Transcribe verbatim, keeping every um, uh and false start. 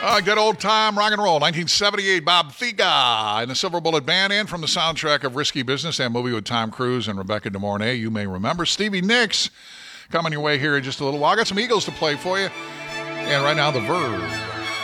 Uh, good old time rock and roll. nineteen seventy-eight, Bob Thiga and the Silver Bullet Band, and from the soundtrack of Risky Business, that movie with Tom Cruise and Rebecca De Mornay. You may remember Stevie Nicks coming your way here in just a little while. I got some Eagles to play for you. And right now, The Verve.